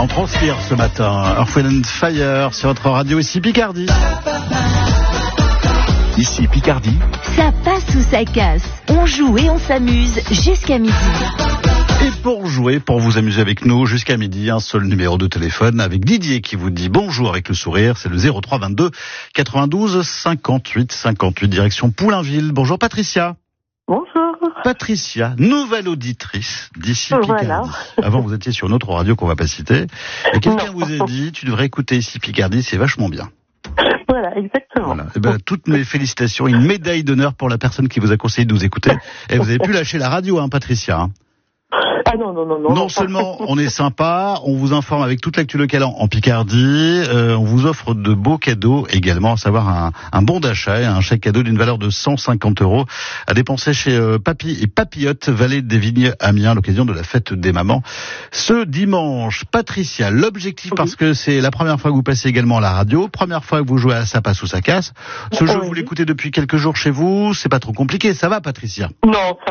On transpire ce matin. Earth, Wind & Fire sur votre radio, ici Picardie. Ici Picardie. Ça passe ou ça casse. On joue et on s'amuse jusqu'à midi. Et pour jouer, pour vous amuser avec nous jusqu'à midi, un seul numéro de téléphone avec Didier qui vous dit bonjour avec le sourire. C'est le 03 22 92 58 58 direction Poulainville. Bonjour Patricia. Bonjour. Patricia, nouvelle auditrice d'ici Picardie. Voilà. Avant, vous étiez sur une autre radio qu'on va pas citer. Et quelqu'un vous a dit, tu devrais écouter ici Picardie, c'est vachement bien. Voilà, exactement. Voilà. Eh ben, toutes mes félicitations, une médaille d'honneur pour la personne qui vous a conseillé de nous écouter. Et vous avez pu lâcher la radio, hein, Patricia. Hein. Ah non. Non seulement on est sympa, on vous informe avec toute l'actu locale en Picardie, on vous offre de beaux cadeaux également, à savoir un bon d'achat et un chèque cadeau d'une valeur de 150 € à dépenser chez Papy et Papillote, Vallée des Vignes, Amiens, à l'occasion de la fête des mamans. Ce dimanche, Patricia, l'objectif, parce que c'est la première fois que vous passez également à la radio, première fois que vous jouez à Ça passe ou ça casse. Ce jeu, vous l'écoutez depuis quelques jours chez vous, c'est pas trop compliqué, ça va Patricia? Non, ça